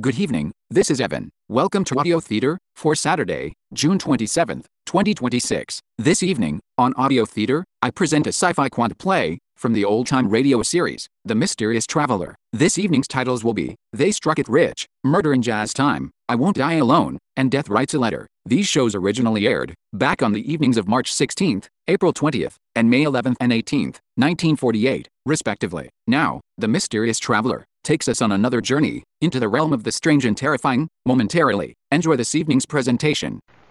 Good evening, this is Evan. Welcome to Audio Theater for Saturday, June 27th, 2026. This evening, on Audio Theater, I present a sci-fi quant play from the old-time radio series, The Mysterious Traveler. This evening's titles will be They Struck It Rich, Murder in Jazz Time, I Won't Die Alone, and Death Writes a Letter. These shows originally aired back on the evenings of March 16th, April 20th, and May 11th and 18th, 1948, respectively. Now, The Mysterious Traveler takes us on another journey into the realm of the strange and terrifying. Momentarily, enjoy this evening's presentation.